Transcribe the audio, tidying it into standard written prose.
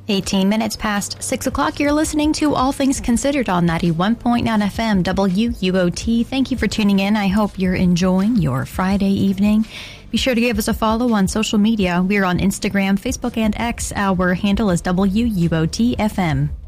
18 minutes past 6 o'clock, you're listening to All Things Considered on 91.9 FM WUOT. Thank you for tuning in. I hope you're enjoying your Friday evening. Be sure to give us a follow on social media. We're on Instagram, Facebook, and X. Our handle is WUOT FM.